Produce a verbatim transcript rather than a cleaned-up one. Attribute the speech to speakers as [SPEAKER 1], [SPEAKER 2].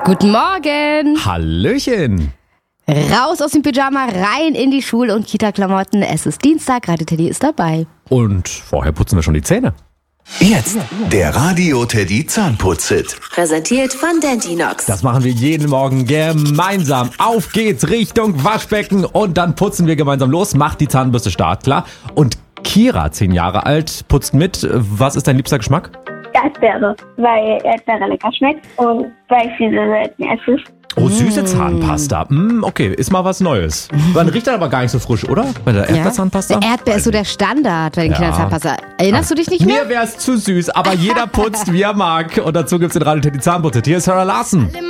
[SPEAKER 1] Guten Morgen.
[SPEAKER 2] Hallöchen.
[SPEAKER 1] Raus aus dem Pyjama, rein in die Schul- und Kita-Klamotten. Es ist Dienstag, Radio Teddy ist dabei.
[SPEAKER 2] Und vorher putzen wir schon die Zähne.
[SPEAKER 3] Jetzt der Radio Teddy Zahnputz-Hit.
[SPEAKER 4] Präsentiert von Dentinox.
[SPEAKER 2] Das machen wir jeden Morgen gemeinsam. Auf geht's Richtung Waschbecken und dann putzen wir gemeinsam los. Macht die Zahnbürste startklar. Und Kira, zehn Jahre alt, putzt mit. Was ist dein liebster Geschmack?
[SPEAKER 5] Erdbeere, weil Erdbeere lecker schmeckt und weil ich sie sehr selten esse.
[SPEAKER 2] Oh, süße Zahnpasta. Mm, okay, ist mal was Neues. Man riecht dann aber gar nicht so frisch, oder? Bei der Erdbeerzahnpasta?
[SPEAKER 1] Der Erdbeer ist so der Standard bei den
[SPEAKER 2] Ja.
[SPEAKER 1] Kinderzahnpasta. Erinnerst du dich nicht mehr?
[SPEAKER 2] Mir wär's zu süß, aber jeder putzt, wie er mag. Und dazu gibt's den Radio Teddy Zahnputz-Hit. Hier ist Sarah Larsen.